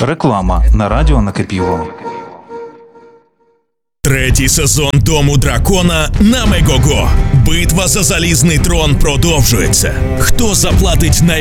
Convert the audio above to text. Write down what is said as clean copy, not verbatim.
Реклама на радіо Накипіло. Третій сезон Дому дракона на Мегого. Битва за залізний трон продовжується. Хто заплатить